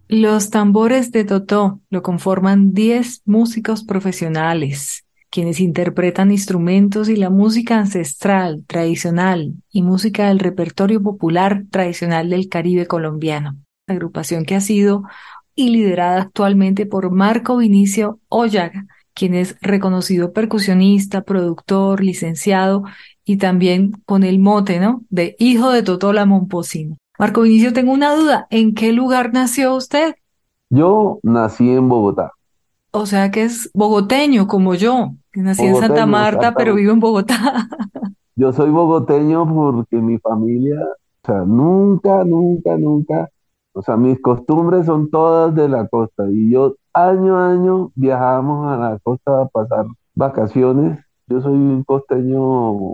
Los tambores de Totó lo conforman 10 músicos profesionales, quienes interpretan instrumentos y la música ancestral, tradicional y música del repertorio popular tradicional del Caribe colombiano. Agrupación que ha sido y liderada actualmente por Marco Vinicio Ollaga, quien es reconocido percusionista, productor, licenciado y también con el mote, ¿no?, de hijo de Totó la Momposina. Marco Vinicio, tengo una duda. ¿En qué lugar nació usted? Yo nací en Bogotá, O sea que es bogoteño como yo, que nací en Santa bogoteño, Marta, pero exactamente. vivo en Bogotá. Yo soy bogoteño porque mi familia, o sea, nunca, o sea, mis costumbres son todas de la costa y yo año a año viajamos a la costa a pasar vacaciones. Yo soy un costeño